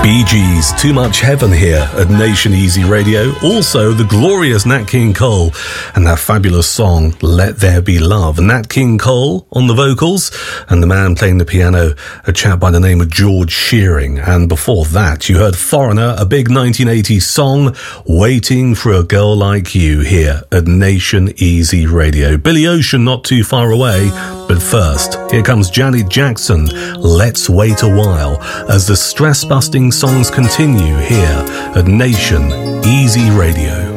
Bee Gees, Too Much Heaven here at Nation Easy Radio. Also, the glorious Nat King Cole and that fabulous song, Let There Be Love. Nat King Cole on the vocals and the man playing the piano, a chap by the name of George Shearing. And before that, you heard Foreigner, a big 1980s song, Waiting for a Girl Like You here at Nation Easy Radio. Billy Ocean not too far away, but first, here comes Janet Jackson, Let's Wait a While, as the stress-busting songs continue here at Nation Easy Radio.